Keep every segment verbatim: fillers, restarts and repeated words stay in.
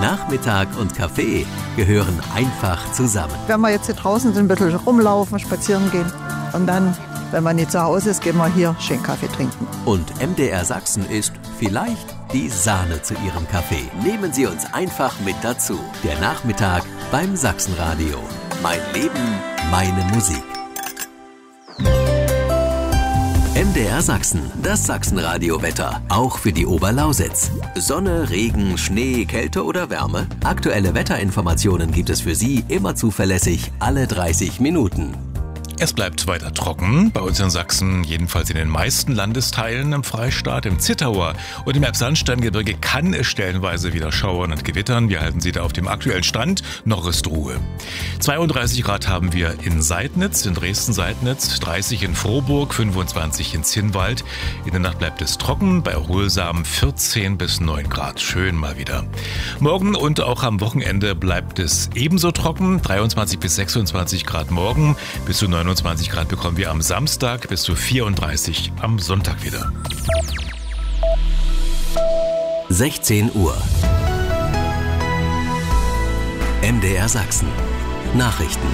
Nachmittag und Kaffee gehören einfach zusammen. Wenn wir jetzt hier draußen sind, ein bisschen rumlaufen, spazieren gehen und dann, wenn man nicht zu Hause ist, gehen wir hier schön Kaffee trinken. Und M D R Sachsen ist vielleicht die Sahne zu Ihrem Kaffee. Nehmen Sie uns einfach mit dazu. Der Nachmittag beim Sachsenradio. Mein Leben, meine Musik. M D R Sachsen, das Sachsenradio-Wetter, auch für die Oberlausitz. Sonne, Regen, Schnee, Kälte oder Wärme? Aktuelle Wetterinformationen gibt es für Sie immer zuverlässig alle dreißig Minuten. Es bleibt weiter trocken, bei uns in Sachsen, jedenfalls in den meisten Landesteilen im Freistaat, im Zittauer und im Elbsandsteingebirge kann es stellenweise wieder schauern und gewittern. Wir halten Sie da auf dem aktuellen Stand, noch ist Ruhe. zweiunddreißig Grad haben wir in Seidnitz, in Dresden-Seidnitz, dreißig in Frohburg, fünfundzwanzig in Zinnwald. In der Nacht bleibt es trocken, bei erholsamen vierzehn bis neun Grad. Schön mal wieder. Morgen und auch am Wochenende bleibt es ebenso trocken, dreiundzwanzig bis sechsundzwanzig Grad morgen, bis zu neunundzwanzig Grad bekommen wir am Samstag, bis zu vierunddreißig am Sonntag wieder. sechzehn Uhr. M D R Sachsen. Nachrichten.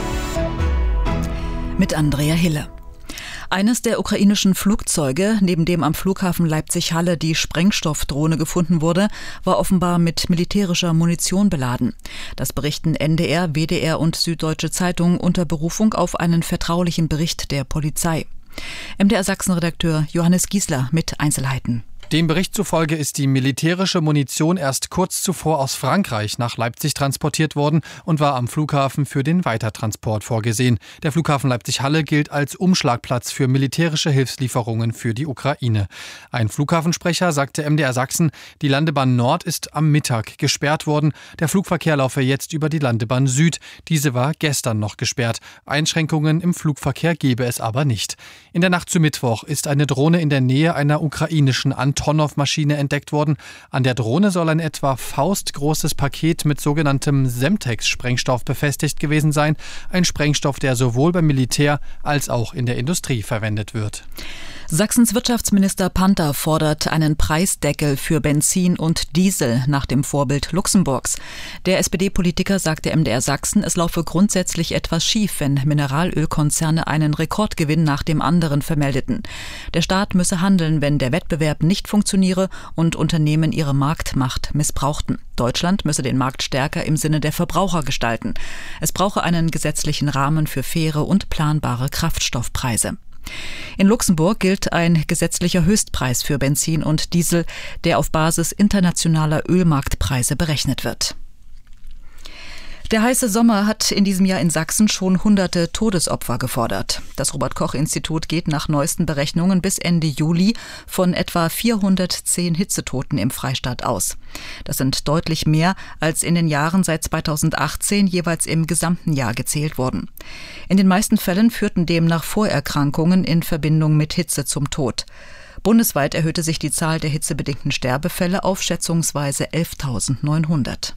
Mit Andrea Hille. Eines der ukrainischen Flugzeuge, neben dem am Flughafen Leipzig-Halle die Sprengstoffdrohne gefunden wurde, war offenbar mit militärischer Munition beladen. Das berichten N D R, W D R und Süddeutsche Zeitung unter Berufung auf einen vertraulichen Bericht der Polizei. M D R Sachsen-Redakteur Johannes Giesler mit Einzelheiten. Dem Bericht zufolge ist die militärische Munition erst kurz zuvor aus Frankreich nach Leipzig transportiert worden und war am Flughafen für den Weitertransport vorgesehen. Der Flughafen Leipzig-Halle gilt als Umschlagplatz für militärische Hilfslieferungen für die Ukraine. Ein Flughafensprecher sagte M D R Sachsen, die Landebahn Nord ist am Mittag gesperrt worden. Der Flugverkehr laufe jetzt über die Landebahn Süd. Diese war gestern noch gesperrt. Einschränkungen im Flugverkehr gebe es aber nicht. In der Nacht zu Mittwoch ist eine Drohne in der Nähe einer ukrainischen Antonov-Maschine entdeckt worden. An der Drohne soll ein etwa faustgroßes Paket mit sogenanntem Semtex-Sprengstoff befestigt gewesen sein. Ein Sprengstoff, der sowohl beim Militär als auch in der Industrie verwendet wird. Sachsens Wirtschaftsminister Panther fordert einen Preisdeckel für Benzin und Diesel nach dem Vorbild Luxemburgs. Der S P D-Politiker sagte M D R Sachsen, es laufe grundsätzlich etwas schief, wenn Mineralölkonzerne einen Rekordgewinn nach dem anderen vermeldeten. Der Staat müsse handeln, wenn der Wettbewerb nicht funktioniere und Unternehmen ihre Marktmacht missbrauchten. Deutschland müsse den Markt stärker im Sinne der Verbraucher gestalten. Es brauche einen gesetzlichen Rahmen für faire und planbare Kraftstoffpreise. In Luxemburg gilt ein gesetzlicher Höchstpreis für Benzin und Diesel, der auf Basis internationaler Ölmarktpreise berechnet wird. Der heiße Sommer hat in diesem Jahr in Sachsen schon hunderte Todesopfer gefordert. Das Robert-Koch-Institut geht nach neuesten Berechnungen bis Ende Juli von etwa vierhundertzehn Hitzetoten im Freistaat aus. Das sind deutlich mehr, als in den Jahren seit zweitausendachtzehn jeweils im gesamten Jahr gezählt wurden. In den meisten Fällen führten demnach Vorerkrankungen in Verbindung mit Hitze zum Tod. Bundesweit erhöhte sich die Zahl der hitzebedingten Sterbefälle auf schätzungsweise elftausendneunhundert.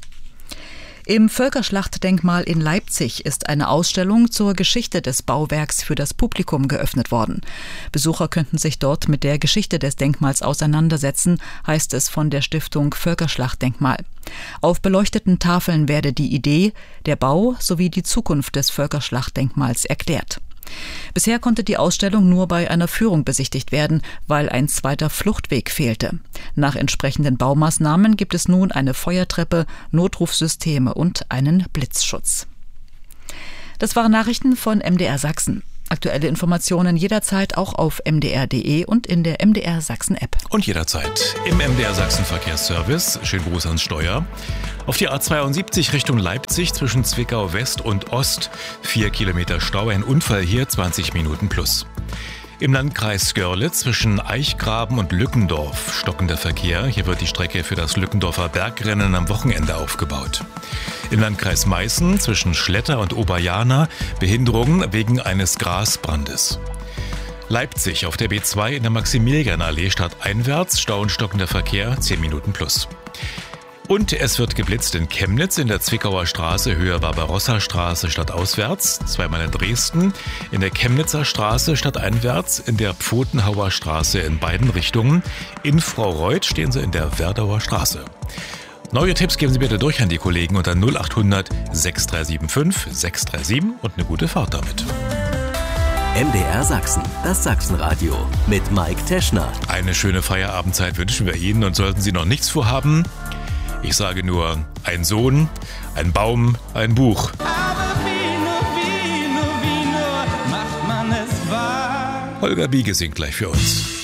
Im Völkerschlachtdenkmal in Leipzig ist eine Ausstellung zur Geschichte des Bauwerks für das Publikum geöffnet worden. Besucher könnten sich dort mit der Geschichte des Denkmals auseinandersetzen, heißt es von der Stiftung Völkerschlachtdenkmal. Auf beleuchteten Tafeln werde die Idee, der Bau sowie die Zukunft des Völkerschlachtdenkmals erklärt. Bisher konnte die Ausstellung nur bei einer Führung besichtigt werden, weil ein zweiter Fluchtweg fehlte. Nach entsprechenden Baumaßnahmen gibt es nun eine Feuertreppe, Notrufsysteme und einen Blitzschutz. Das waren Nachrichten von M D R Sachsen. Aktuelle Informationen jederzeit auch auf m d r punkt d e und in der M D R Sachsen App. Und jederzeit im M D R Sachsen Verkehrsservice. Schönen Gruß ans Steuer. Auf die A zweiundsiebzig Richtung Leipzig zwischen Zwickau West und Ost. Vier Kilometer Stau, ein Unfall hier, zwanzig Minuten plus. Im Landkreis Görlitz zwischen Eichgraben und Lückendorf stockender Verkehr. Hier wird die Strecke für das Lückendorfer Bergrennen am Wochenende aufgebaut. Im Landkreis Meißen zwischen Schletter und Oberjana Behinderungen wegen eines Grasbrandes. Leipzig auf der B zwei in der Maximilianallee stadteinwärts, Stau und stockender Verkehr, zehn Minuten plus. Und es wird geblitzt in Chemnitz in der Zwickauer Straße, Höhe Barbarossa-Straße stadtauswärts, zweimal in Dresden, in der Chemnitzer Straße stadteinwärts, in der Pfotenhauer Straße in beiden Richtungen. In Fraureuth stehen sie in der Werdauer Straße. Neue Tipps geben Sie bitte durch an die Kollegen unter null acht hundert sechs drei sieben fünf sechs drei sieben und eine gute Fahrt damit. M D R Sachsen, das Sachsenradio mit Mike Teschner. Eine schöne Feierabendzeit wünschen wir Ihnen und sollten Sie noch nichts vorhaben, ich sage nur ein Sohn, ein Baum, ein Buch. Aber wie nur, wie nur, wie nur macht man es wahr? Holger Biege singt gleich für uns.